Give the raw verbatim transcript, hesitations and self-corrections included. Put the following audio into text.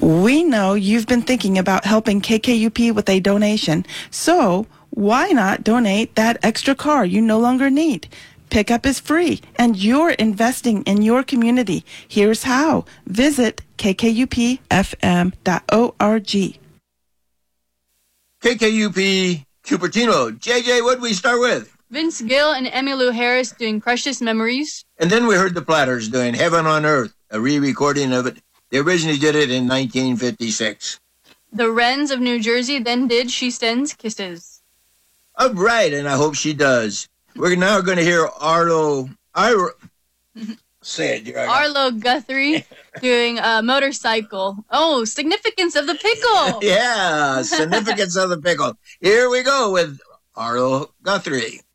We know you've been thinking about helping K K U P with a donation, so why not donate that extra car you no longer need? Pickup is free, and you're investing in your community. Here's how. Visit k k u p f m dot org. K K U P Cupertino. J J, what did we start with? Vince Gill and Emmylou Harris doing Precious Memories. And then we heard the Platters doing Heaven on Earth, a re-recording of it. They originally did it in nineteen fifty-six. The Wrens of New Jersey then did She Sends Kisses. All right, and I hope she does. We're now going to hear Arlo... Iro, say it, dear. Arlo Guthrie doing uh, Motorcycle. Oh, Significance of the Pickle. Yeah, Significance of the Pickle. Here we go with Arlo Guthrie.